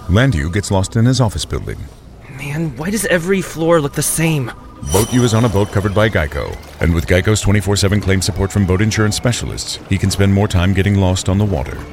Landu gets lost in his office building. Man, why does every floor look the same? Boat U is on a boat covered by Geico. And with Geico's 24/7 claim support from boat insurance specialists, he can spend more time getting lost on the water.